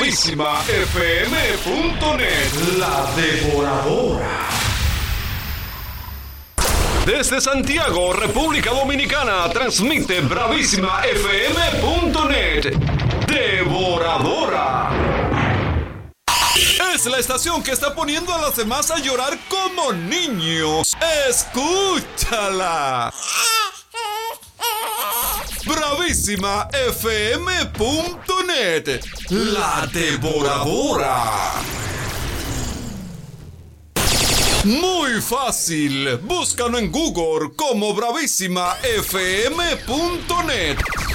BravísimaFM.net, la devoradora. Desde Santiago, República Dominicana, transmite BravísimaFM.net, devoradora. Es la estación que está poniendo a los demás a llorar como niños. ¡Escúchala! BravísimaFM.net, la devoradora. Muy fácil, búscalo en Google como BravísimaFM.net.